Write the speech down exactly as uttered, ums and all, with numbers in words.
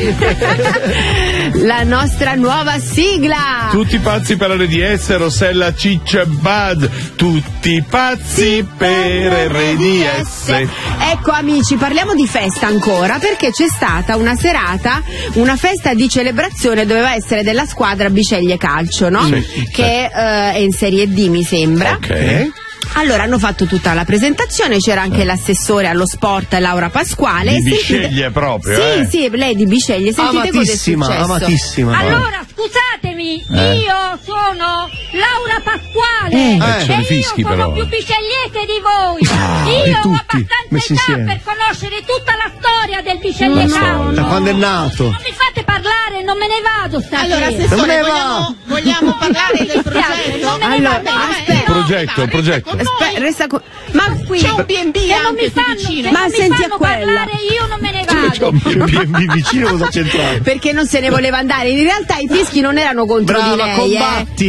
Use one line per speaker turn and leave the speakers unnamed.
La nostra nuova sigla.
Tutti pazzi per R D S, Rossella, Ciccia e Buzz. Tutti pazzi per R D S.
Ecco amici, parliamo di festa ancora, perché c'è stata una serata, una festa di celebrazione, doveva essere della squadra Biceglie Calcio, no?
Sì,
che
sì.
Uh, è in Serie D mi sembra.
Ok.
Allora hanno fatto tutta la presentazione, c'era anche l'assessore allo sport Laura Pasquale.
Di
Sentite...
Biceglie proprio,
Sì,
eh?
sì, lei di Biceglie, sentite cosa è
amatissima,
successo.
amatissima.
Allora, scusatemi,
Eh.
io sono Laura Pasquale
Eh.
Eh, sono
e
i fischi,
io sono
però.
più bicegliese di voi.
Ah,
io
e
ho
tutti,
abbastanza
messi
età
insieme.
per conoscere tutta la storia del Biceglie
La storia.
Calcio.
Da quando è nato?
Non mi fate parlare, non me ne vado stasera.
Allora,
Non me
assessore,
ne
vogliamo, vogliamo parlare del progetto?
Non me ne
Allora,
vado.
aspetta.
Progetto, progetto.
Aspe- resta co- ma qui
C'è un B and B
Se non
anche
mi
qui
fanno,
vicino.
se
Ma
non mi
senti
fanno
a quella.
parlare io non me ne
C'è
vado.
un B and B vicino, cosa c'entrare?
perché non se ne voleva andare. In realtà i fischi non erano contro
Brava,
di lei, eh.
combatti.